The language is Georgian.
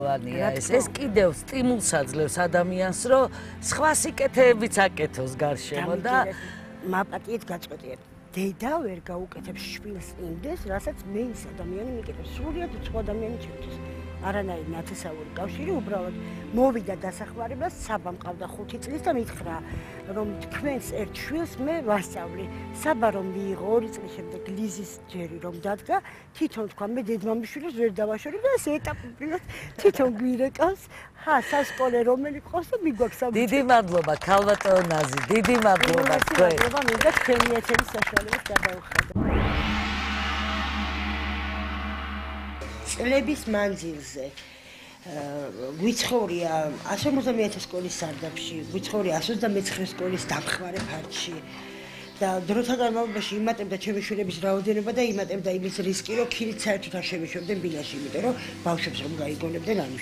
ეს კიდევ სტიმულს აძლევს ადამიანს, რომ სხვა სიკეთეებიც აკეთოს გარშემო და მაპატიეთ გაწყვეტიეთ. დედა ვერ გაუკეთებს შვილს იმდეს, რასაც მე ის ადამიანი მიკეთებს. სრულიად უცხო ადამიანი ჩემთვის. არანაირი ნათესაური კავშირი, უბრალოდ მოვიდა დასახმარებას, საბა მყავდა 5 წლის და მითხრა, რომ თქვენს ერთ შვილს მე ვასწავლი. საბა რომ მიიღო 2 წლის შემდეგ ლიზის ჯერი რომ დადგა, თვითონ თქვა მე დედმამიშვილს ვერ დავაშორებ და ეს ეტაპობრივად თვითონ გვირეკავს. სასკოლე რომელი ყავს და მიგვაქვს ამ. დიდი მადლობა ქალბატონაზი, დიდი მადლობა თქვენ. მინდა თქვენი ეთერის საშუალებას გადავხადო. წლების მანძილზე გვიცხოვრია 150,000 სკოლის სარდაფში, გვიცხოვრია 129 სკოლის დამხმარე ფარდში და დროთა განმავლობაში იმატებდა ჩემი შვილების რაოდენობა და იმატებდა იმის რისკი, რომ ქირით საერთოდ არ შემეშვებდნენ ბინაში, იმიტომ რომ ბავშვებს რომ გაიგონებდნენ არ